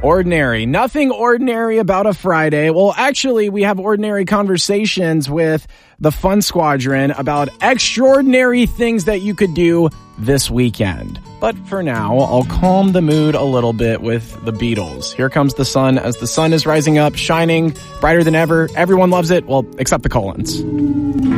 Ordinary. Nothing ordinary about a Friday. Well, actually, we have ordinary conversations with the Fun Squadron about extraordinary things that you could do this weekend. But for now, I'll calm the mood a little bit with the Beatles. Here comes the sun as the sun is rising up, shining brighter than ever. Everyone loves it, well, except the Cullens.